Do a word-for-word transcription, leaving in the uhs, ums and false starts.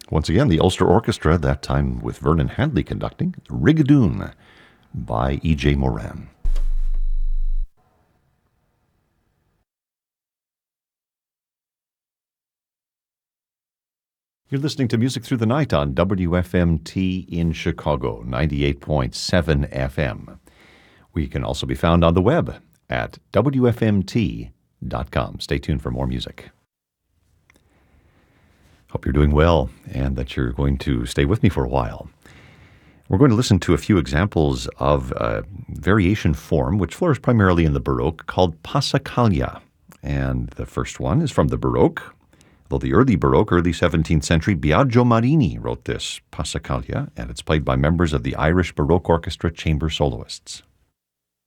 Once again, the Ulster Orchestra, that time with Vernon Hadley conducting, Rigadoon by E J. Moran. You're listening to Music Through the Night on W F M T in Chicago, ninety-eight point seven F M. We can also be found on the web at W F M T dot com. Stay tuned for more music. Hope you're doing well and that you're going to stay with me for a while. We're going to listen to a few examples of a variation form which flourished primarily in the Baroque called Passacaglia. And the first one is from the Baroque. Though the early Baroque, early seventeenth century, Biagio Marini wrote this Passacaglia, and it's played by members of the Irish Baroque Orchestra chamber soloists.